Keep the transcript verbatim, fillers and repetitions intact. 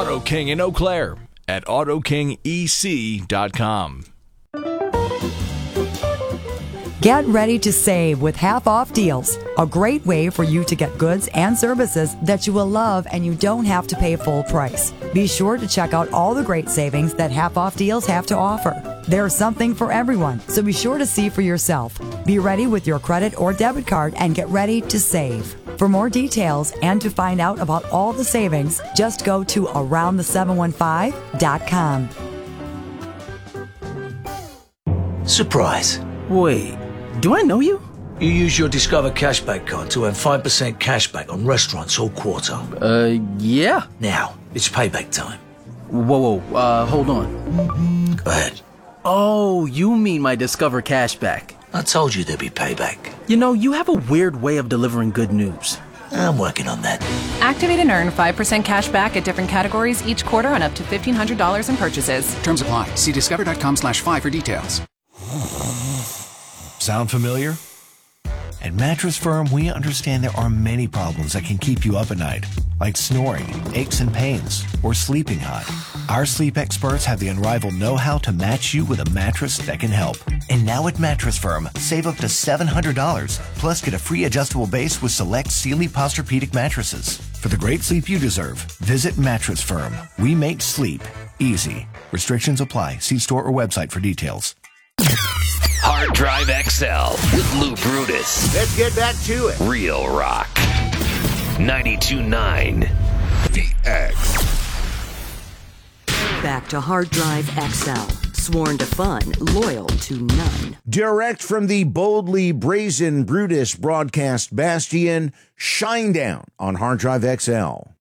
Auto King in Eau Claire at auto king e c dot com. Get ready to save with half-off deals. A great way for you to get goods and services that you will love and you don't have to pay full price. Be sure to check out all the great savings that half-off deals have to offer. There's something for everyone, so be sure to see for yourself. Be ready with your credit or debit card and get ready to save. For more details and to find out about all the savings, just go to around the seven one five dot com. Surprise. Wait, do I know you? You use your Discover Cashback card to earn five percent cashback on restaurants all quarter. Uh, yeah. Now, it's payback time. Whoa, whoa, uh, hold on. Go ahead. Oh, you mean my Discover Cashback. I told you there'd be payback. You know, you have a weird way of delivering good news. I'm working on that. Activate and earn five percent cash back at different categories each quarter on up to fifteen hundred dollars in purchases. Terms apply. See discover.com slash five for details. Sound familiar? At Mattress Firm, we understand there are many problems that can keep you up at night, like snoring, aches and pains, or sleeping hot. Our sleep experts have the unrivaled know-how to match you with a mattress that can help. And now at Mattress Firm, save up to seven hundred dollars, plus get a free adjustable base with select Sealy Posturepedic mattresses. For the great sleep you deserve, visit Mattress Firm. We make sleep easy. Restrictions apply. See store or website for details. Hard Drive X L with Lou Brutus. Let's get back to it. Real Rock. ninety-two point nine. The X. Back to Hard Drive X L. Sworn to fun, loyal to none. Direct from the boldly brazen Brutus broadcast bastion, Shinedown on Hard Drive X L.